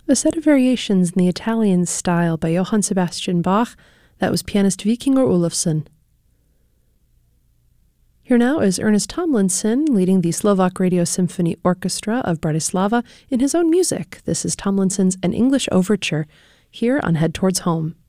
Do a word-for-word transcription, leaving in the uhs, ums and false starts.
A set of variations in the Italian style by Johann Sebastian Bach. That was pianist Vikingur Olafsson. Here now is Ernest Tomlinson leading the Slovak Radio Symphony Orchestra of Bratislava in his own music. This is Tomlinson's An English Overture here on Head Towards Home.